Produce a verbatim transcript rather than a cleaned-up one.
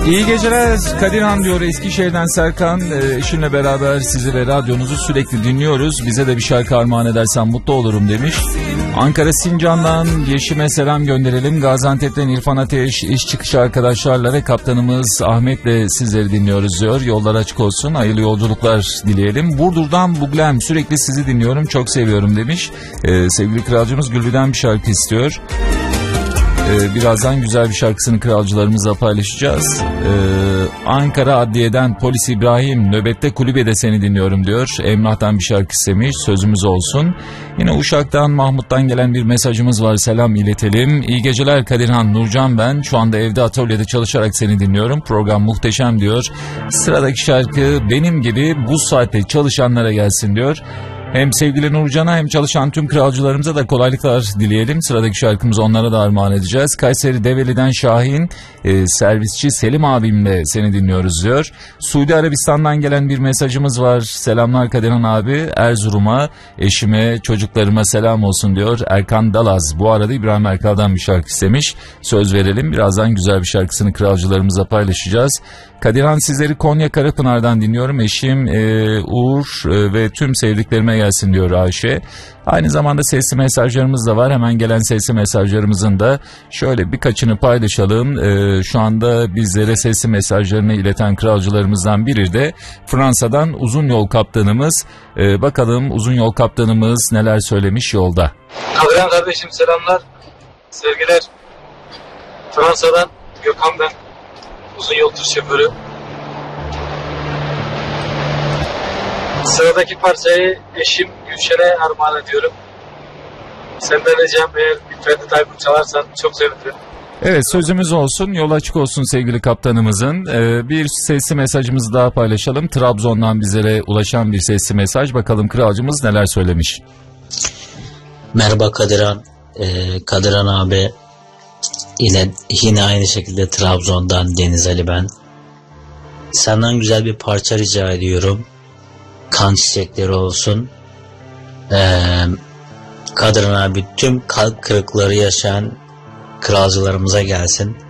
İyi geceler Kadirhan diyor Eskişehir'den Serkan. Eşimle beraber sizi ve radyonuzu sürekli dinliyoruz. Bize de bir şarkı armağan edersen mutlu olurum demiş. Ankara Sincan'dan Yeşim'e selam gönderelim. Gaziantep'ten İrfan Ateş, iş çıkışı arkadaşlarla ve kaptanımız Ahmet'le sizleri dinliyoruz diyor. Yollar açık olsun, hayırlı yolculuklar dileyelim. Burdur'dan Buglem, sürekli sizi dinliyorum, çok seviyorum demiş. Ee, sevgili kralcımız Gülbü'den bir şarkı istiyor. Ee, birazdan güzel bir şarkısını kralcılarımızla paylaşacağız. Ee, Ankara Adliye'den Polis İbrahim, nöbette kulübede seni dinliyorum diyor. Emrah'tan bir şarkı istemiş, sözümüz olsun. Yine Uşak'tan Mahmut'tan gelen bir mesajımız var, selam iletelim. İyi geceler Kadirhan, Nurcan ben. Şu anda evde atölyede çalışarak seni dinliyorum. Program muhteşem diyor. Sıradaki şarkı benim gibi bu saatte çalışanlara gelsin diyor. Hem sevgili Nurcan'a hem çalışan tüm kralcılarımıza da kolaylıklar dileyelim. Sıradaki şarkımızı onlara da armağan edeceğiz. Kayseri Develi'den Şahin, e, servisçi Selim abimle seni dinliyoruz diyor. Suudi Arabistan'dan gelen bir mesajımız var. Selamlar Kadirhan abi. Erzurum'a, eşime, çocuklarıma selam olsun diyor. Erkan Dalaz. Bu arada İbrahim Erkal'dan bir şarkı istemiş. Söz verelim. Birazdan güzel bir şarkısını kralcılarımızla paylaşacağız. Kadirhan sizleri Konya Karapınar'dan dinliyorum. Eşim e, Uğur e, ve tüm sevdiklerime gelsin diyor Ayşe. Aynı zamanda sesli mesajlarımız da var. Hemen gelen sesli mesajlarımızın da şöyle birkaçını paylaşalım. E, şu anda bizlere sesli mesajlarını ileten kralcılarımızdan biri de Fransa'dan Uzun Yol Kaptanımız. E, bakalım Uzun Yol Kaptanımız neler söylemiş yolda. Kadirhan kardeşim selamlar. Sevgiler. Fransa'dan Gökhan ben. Uzun yol tır şoförü. Sıradaki parçayı eşim Gülşen'e armağan ediyorum. Senden ricam eğer bir Ferdi Tayfur çalarsan çok sevinirim. Evet, sözümüz olsun, yol açık olsun sevgili kaptanımızın. Ee, bir sesli mesajımızı daha paylaşalım. Trabzon'dan bizlere ulaşan bir sesli mesaj. Bakalım kralcımız neler söylemiş. Merhaba Kadirhan. Ee, Kadirhan abi ile yine aynı şekilde Trabzon'dan Deniz Ali ben. Senden güzel bir parça rica ediyorum. Kan Çiçekleri olsun. Ee, Kadirhan abi tüm kalp kırıkları yaşayan kralcılarımıza gelsin.